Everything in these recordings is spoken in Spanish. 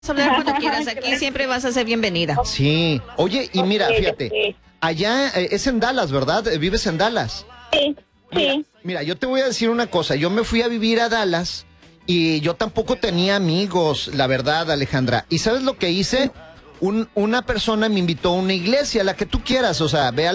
Hablar cuando quieras, aquí siempre vas a ser bienvenida. Sí. Oye, y mira, fíjate, allá es en Dallas, ¿verdad? ¿Vives en Dallas? Sí, sí. Mira, yo te voy a decir una cosa. Yo me fui a vivir a Dallas y yo tampoco tenía amigos, la verdad, Alejandra. ¿Y sabes lo que hice? Una persona me invitó a una iglesia, la que tú quieras, o sea, vea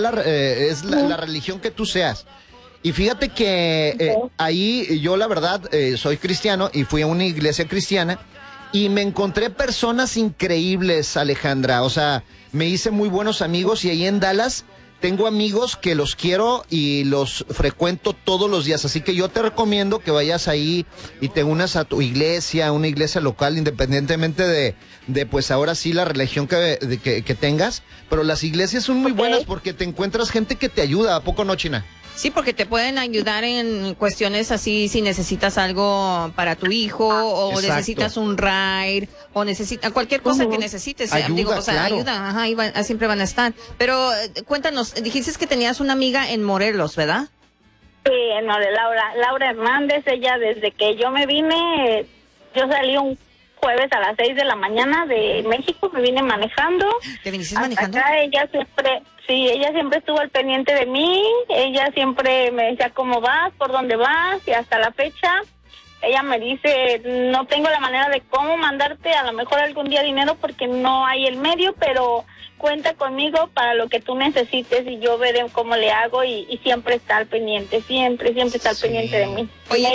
la religión que tú seas. Y fíjate que ahí yo, la verdad, soy cristiano y fui a una iglesia cristiana. Y me encontré personas increíbles, Alejandra. O sea, me hice muy buenos amigos y ahí en Dallas tengo amigos que los quiero y los frecuento todos los días. Así que yo te recomiendo que vayas ahí y te unas a tu iglesia, una iglesia local, independientemente de pues ahora sí la religión que tengas. Pero las iglesias son muy buenas porque te encuentras gente que te ayuda. ¿A poco no, China? Sí, porque te pueden ayudar en cuestiones así, si necesitas algo para tu hijo, o Exacto. necesitas un ride, o necesitas cualquier cosa que necesites. Ayuda, claro. Ayuda, ajá, ahí siempre van a estar. Pero cuéntanos, dijiste que tenías una amiga en Morelos, ¿verdad? Sí, no, de Laura Hernández. Ella, desde que yo me vine, yo salí un jueves a las 6 de la mañana de México, me vine manejando. ¿Te viniste manejando? Acá ella siempre estuvo al pendiente de mí. Ella siempre me decía cómo vas, por dónde vas, y hasta la fecha ella me dice, no tengo la manera de cómo mandarte a lo mejor algún día dinero porque no hay el medio, pero cuenta conmigo para lo que tú necesites y yo veré cómo le hago, y siempre está al pendiente, siempre está al pendiente de mí. Oye,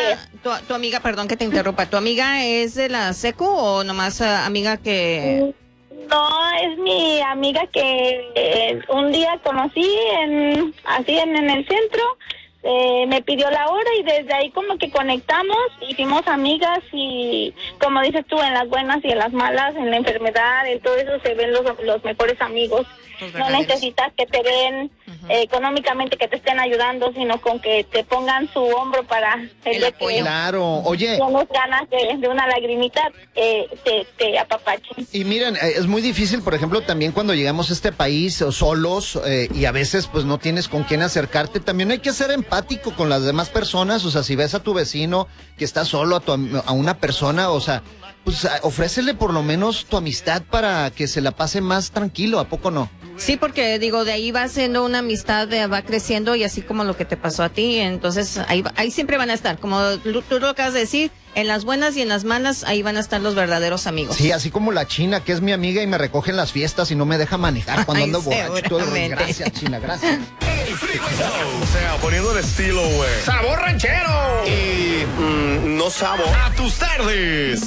tu amiga, perdón que te interrumpa, ¿tu amiga es de la secu o nomás amiga que...? No, es mi amiga que un día conocí en el centro. Me pidió la hora y desde ahí como que conectamos y fuimos amigas, y como dices tú, en las buenas y en las malas, en la enfermedad, en todo eso se ven los mejores amigos. No necesitas que te den económicamente, que te estén ayudando, sino con que te pongan su hombro para el apoyo. Claro, oye. Tienes ganas de una lagrimita, te apapachen. Y miren, es muy difícil, por ejemplo, también cuando llegamos a este país solos y a veces pues no tienes con quién acercarte. También hay que ser empático con las demás personas. O sea, si ves a tu vecino que está solo, a una persona, o sea, pues ofrécele por lo menos tu amistad para que se la pase más tranquilo, ¿a poco no? Sí, porque digo, de ahí va siendo una amistad, va creciendo, y así como lo que te pasó a ti, entonces ahí siempre van a estar, como tú lo acabas de decir, en las buenas y en las malas, ahí van a estar los verdaderos amigos. Sí, así como la China, que es mi amiga y me recoge en las fiestas y no me deja manejar cuando ando borracho. Gracias, China, gracias. El Freeway Show. O sea, poniendo el estilo, güey. ¡Sabor ranchero! Y no sabor. A tus tardes.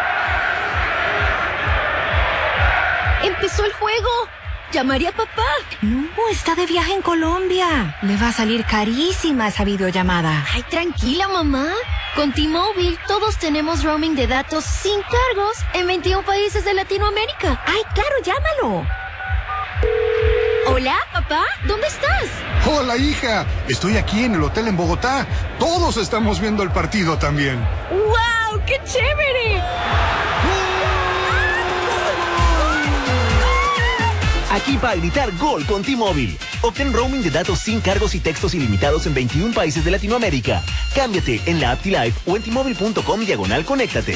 ¡Empezó el juego! ¡Llamaré a papá! No, está de viaje en Colombia. Le va a salir carísima esa videollamada. Ay, tranquila, mamá. Con T-Mobile todos tenemos roaming de datos sin cargos en 21 países de Latinoamérica. ¡Ay, claro, llámalo! Hola, papá, ¿dónde estás? Hola, hija. Estoy aquí en el hotel en Bogotá. Todos estamos viendo el partido también. ¡Wow! ¡Qué chévere! Aquí para gritar gol con T-Mobile. Obtén roaming de datos sin cargos y textos ilimitados en 21 países de Latinoamérica. Cámbiate en la app T-Life o en T-Mobile.com/conéctate.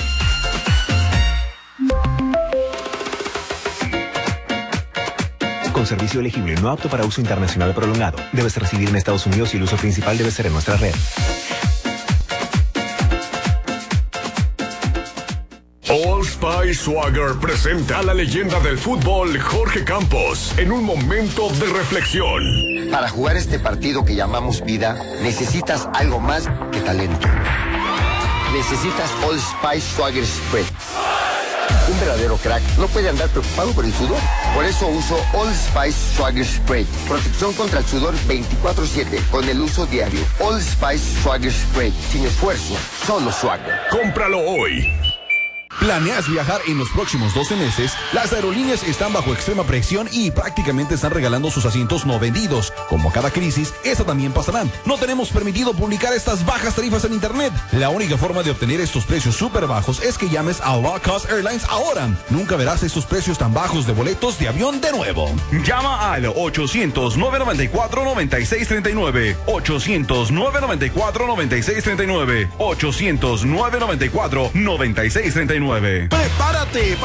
Con servicio elegible, no apto para uso internacional prolongado. Debes residir en Estados Unidos y el uso principal debe ser en nuestra red. Old Spice Swagger presenta a la leyenda del fútbol, Jorge Campos, en un momento de reflexión. Para jugar este partido que llamamos vida, necesitas algo más que talento. Necesitas Old Spice Swagger Spread. Un verdadero crack no puede andar preocupado por el sudor. Por eso uso Old Spice Swagger Spray. Protección contra el sudor 24/7 con el uso diario. Old Spice Swagger Spray. Sin esfuerzo, solo swagger. Cómpralo hoy. ¿Planeas viajar en los próximos 12 meses? Las aerolíneas están bajo extrema presión y prácticamente están regalando sus asientos no vendidos. Como cada crisis, esta también pasará. No tenemos permitido publicar estas bajas tarifas en internet. La única forma de obtener estos precios súper bajos es que llames a Low Cost Airlines ahora. Nunca verás estos precios tan bajos de boletos de avión de nuevo. Llama al 800-994-9639. 800-994-9639. 800-994-9639. 99. ¡Prepárate!